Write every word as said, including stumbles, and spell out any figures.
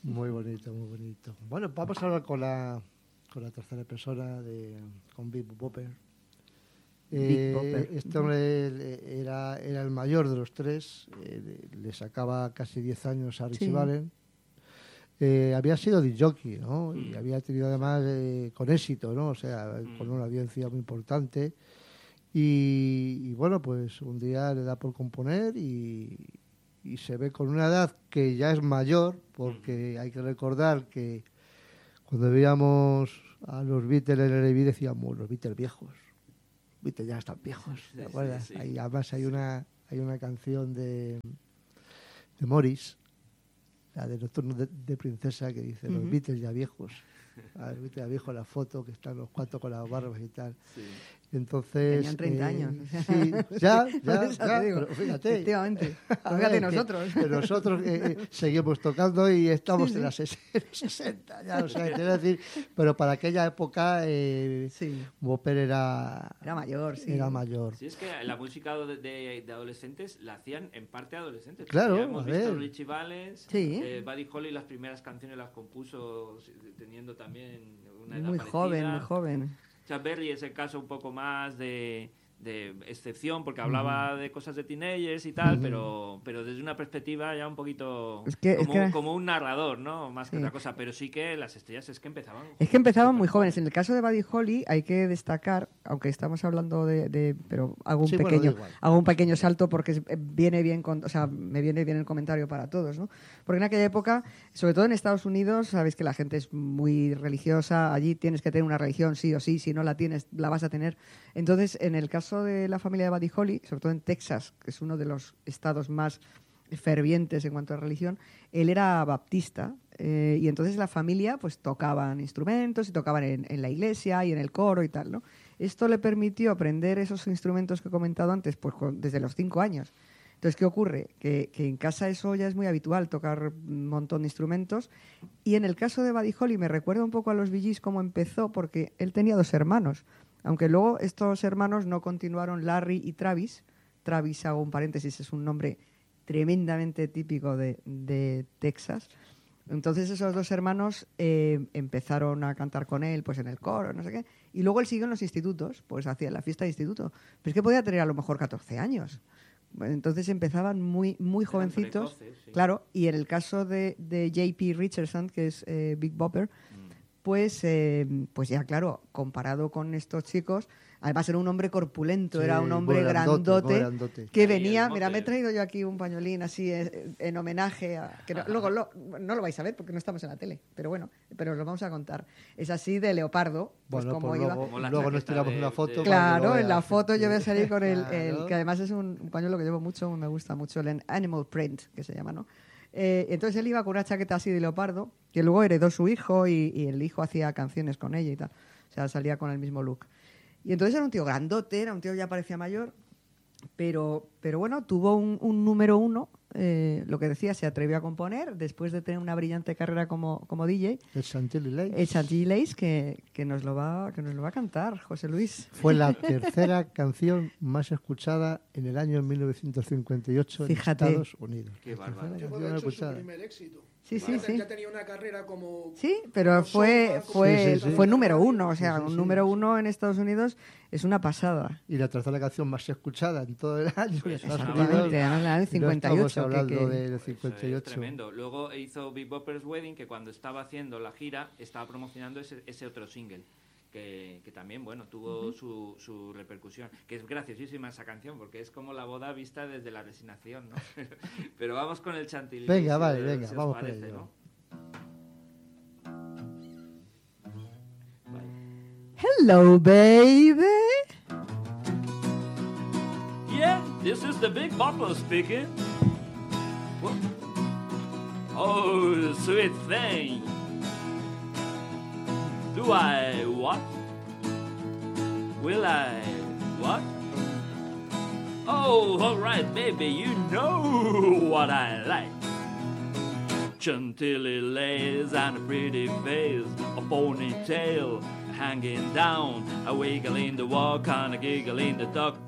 Muy bonito, muy bonito. Bueno, vamos a hablar con la, con la tercera persona, de, con Big Bopper. Eh, Bopper. Este hombre era, era el mayor de los tres, eh, le sacaba casi diez años a Richie sí. Valens. Eh, había sido disc jockey, ¿no? Mm. Y había tenido además eh, con éxito, ¿no? O sea, mm. con una audiencia muy importante. Y, y bueno, pues un día le da por componer y, y se ve con una edad que ya es mayor, porque hay que recordar que cuando veíamos a los Beatles en el M T V decíamos, los Beatles viejos, los Beatles ya están viejos, ¿te acuerdas? Sí, sí, sí. Ahí, además hay una, hay una canción de, de Morris, la de Nocturno de, de Princesa, que dice, uh-huh. los Beatles ya viejos. A ver, Beatles ya viejos, la foto, que están los cuatro con las barbas y tal. Sí. Entonces... Tenían treinta eh, años. Sí, ya, ya, ya, pero fíjate. Efectivamente. Fíjate nosotros. Que, que nosotros eh, seguimos tocando y estamos sí, en las sesenta, ya, o sea, quiero decir, pero para aquella época eh, sí. Bopper era... Era mayor, sí. Era mayor. Sí, es que la música de, de, de adolescentes la hacían en parte adolescentes. Claro, ya hemos a visto ver. Richie Valens, sí. eh, Buddy Holly, las primeras canciones las compuso teniendo también una edad muy parecida. joven, muy joven. Chuck Berry es el caso un poco más de, de excepción, porque hablaba uh-huh. de cosas de teenagers y tal, uh-huh. pero, pero desde una perspectiva ya un poquito es que, como, es que... como un narrador, ¿no? Más sí. que otra cosa, pero sí que las estrellas es que empezaban... Es que empezaban muy jóvenes. En el caso de Buddy Holly hay que destacar, aunque estamos hablando de... de pero hago un, sí, pequeño, bueno, hago un pequeño salto porque viene bien con, o sea, me viene bien el comentario para todos, ¿no? Porque en aquella época, sobre todo en Estados Unidos, sabéis que la gente es muy religiosa, allí tienes que tener una religión sí o sí, si no la tienes, la vas a tener. Entonces, en el caso de la familia de Buddy Holly, sobre todo en Texas, que es uno de los estados más fervientes en cuanto a religión, él era baptista eh, y entonces la familia pues tocaban instrumentos y tocaban en, en la iglesia y en el coro y tal, ¿no? Esto le permitió aprender esos instrumentos que he comentado antes pues con, desde los cinco años. Entonces, ¿qué ocurre? Que, que en casa eso ya es muy habitual, tocar un montón de instrumentos. Y en el caso de Buddy Holly me recuerda un poco a los Bee Gees cómo empezó, porque él tenía dos hermanos. Aunque luego estos hermanos no continuaron, Larry y Travis. Travis, hago un paréntesis, es un nombre tremendamente típico de, de Texas. Entonces esos dos hermanos eh, empezaron a cantar con él pues en el coro, no sé qué. Y luego él siguió en los institutos, pues hacía la fiesta de instituto. Pero es que podía tener a lo mejor catorce años. Entonces empezaban muy muy jovencitos, precoces, sí. Claro, y en el caso de, de J P Richardson, que es eh, Big Bopper, mm. pues, eh, pues ya claro, comparado con estos chicos, además era un hombre corpulento, sí, era un hombre grandote, grandote, grandote. Que venía, mira, me he traído yo aquí un pañolín así eh, en homenaje a... que no, luego lo, no lo vais a ver porque no estamos en la tele, pero bueno, pero os lo vamos a contar. Es así de leopardo, pues bueno, como pues iba... Luego, luego nos tiramos de, una foto. De... Claro, en la foto yo voy a salir con el, el... que además es un, un pañuelo que llevo mucho, me gusta mucho, el Animal Print, que se llama, ¿no? Eh, entonces él iba con una chaqueta así de leopardo, que luego heredó su hijo y, y el hijo hacía canciones con ella y tal. O sea, salía con el mismo look. Y entonces era un tío grandote, era un tío que ya parecía mayor, pero, pero bueno, tuvo un, un número uno, eh, lo que decía, se atrevió a componer después de tener una brillante carrera como, como D J. El Chantilly Lace. El Chantilly Lace, que, que, nos lo va, que nos lo va a cantar José Luis. Fue la tercera canción más escuchada en el año mil novecientos cincuenta y ocho. Fíjate. En Estados Unidos. Qué bárbaro. Fue de hecho su primer éxito. Sí, sí, sí. Ya tenía una carrera como... Sí, pero fue fue sí, sí, sí. fue número uno, o sea, sí, sí, un sí, número sí. uno en Estados Unidos es una pasada. Y la tercera canción más escuchada en todo el año en Estados Unidos. En el cincuenta y ocho. No estamos hablando que, que... del cincuenta y ocho. Es tremendo. Luego hizo Big Bopper's Wedding, que cuando estaba haciendo la gira estaba promocionando ese, ese otro single. Que, que también, bueno, tuvo uh-huh. su, su repercusión. Que es graciosísima esa canción, porque es como la boda vista desde la resignación, ¿no? Pero vamos con el Chantilly. Venga, si vale, os, venga, si vamos parece, con ello. ¿no? Hello, baby. Yeah, this is the Big Bopper speaking. What? Oh, sweet thing. Do I what? Will I what? Oh, all right, baby, you know what I like. Chantilly lace and a pretty face, a ponytail hanging down, a wiggle in the walk and a giggle in the talk.